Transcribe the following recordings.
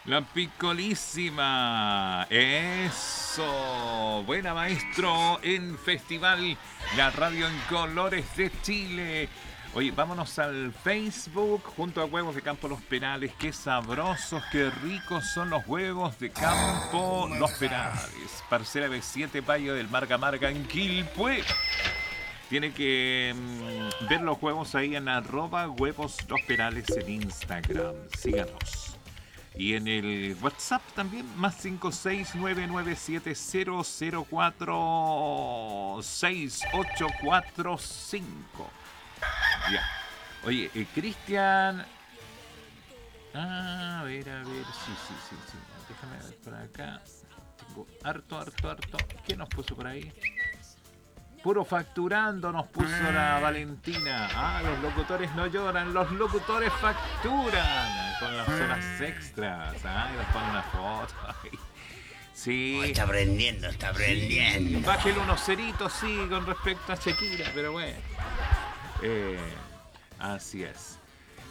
La picolísima. Eso. Buena, maestro. En Festival La Radio en Colores de Chile. Oye, vámonos al Facebook junto a Huevos de Campo Los Perales. Qué sabrosos, qué ricos son los huevos de campo Los Perales. Parcela B7 Payo del Marga Marga en Quilpué. Tiene que ver los huevos ahí en @huevos los Perales en Instagram. Síganos. Y en el WhatsApp también, más 56997004845. Ya. Oye, Cristian. A ver, sí. Déjame ver por acá. Tengo harto. ¿Qué nos puso por ahí? Puro facturando nos puso la Valentina. Los locutores no lloran, los locutores facturan con las horas extras. Y nos ponen una foto. Sí. Está aprendiendo. Sí. Baje el unos ceritos, sí, con respecto a Shakira, pero bueno. Así es.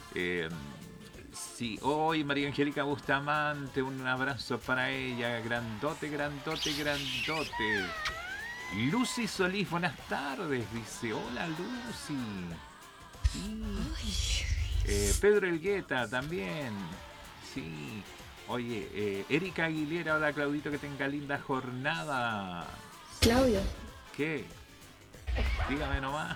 Sí, hoy María Angélica Bustamante, un abrazo para ella. Grandote. Lucy Solís, buenas tardes, dice. Hola, Lucy. Sí. Pedro Elgueta también. Sí. Oye, Erika Aguilera, hola Claudito, que tenga linda jornada. Claudio. ¿Qué? Dígame nomás.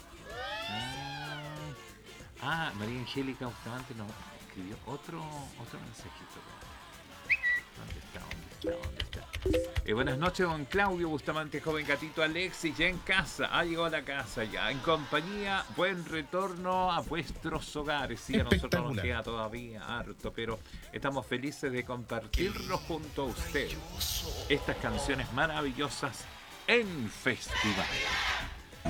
María Angélica Bustamante nos escribió otro mensajito. ¿Dónde está? Buenas noches, don Claudio Bustamante, joven gatito Alexis, ya en casa. Llegó a la casa ya, en compañía. Buen retorno a vuestros hogares. Sí, a nosotros nos queda todavía harto, pero estamos felices de compartirlo junto a usted. Estas canciones maravillosas en Festival.